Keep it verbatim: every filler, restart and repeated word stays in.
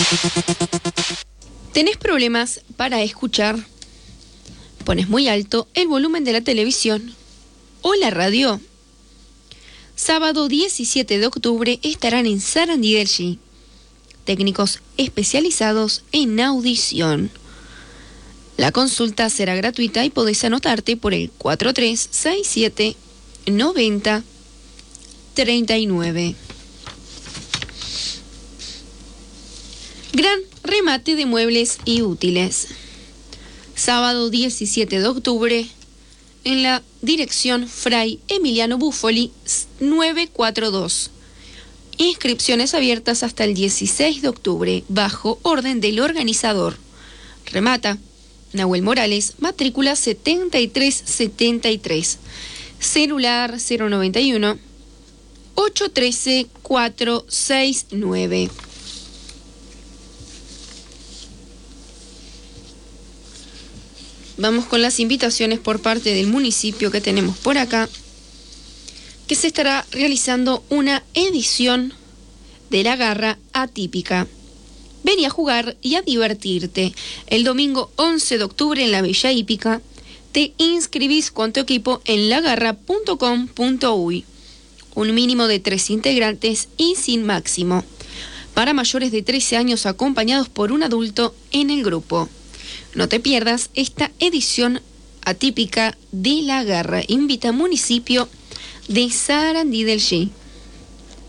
¿Tenés problemas para escuchar? ¿Pones muy alto el volumen de la televisión o la radio? Sábado diecisiete de octubre estarán en Sarandí del G técnicos especializados en audición. La consulta será gratuita y podés anotarte por el cuatro tres seis siete noventa treinta y nueve. Gran remate de muebles y útiles. Sábado diecisiete de octubre en la dirección Fray Emiliano Buffoli novecientos cuarenta y dos. Inscripciones abiertas hasta el dieciséis de octubre bajo orden del organizador. Remata Nahuel Morales, matrícula setenta y tres setenta y tres. Celular cero noventa y uno, ocho uno tres, cuatro seis nueve. Vamos con las invitaciones por parte del municipio que tenemos por acá, que se estará realizando una edición de la garra atípica. Ven a jugar y a divertirte. El domingo once de octubre en la Villa Hípica te inscribís con tu equipo en lagarra punto com punto uy. Un mínimo de tres integrantes y sin máximo. Para mayores de trece años acompañados por un adulto en el grupo. No te pierdas esta edición atípica de la garra. Invita municipio de Sarandí del G.